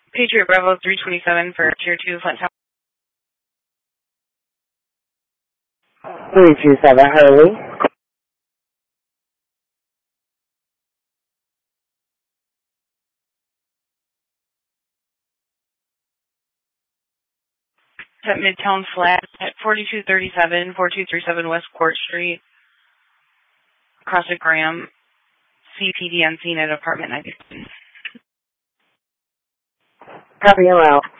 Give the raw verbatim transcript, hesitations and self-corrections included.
Patriot Bravo three twenty-seven for Tier two Flint Tower. three two seven Hurley. At Midtown Flat at forty-two thirty-seven, forty-two thirty-seven West Court Street, across at Graham. C P D on scene at apartment ninety-seven. Copy you out.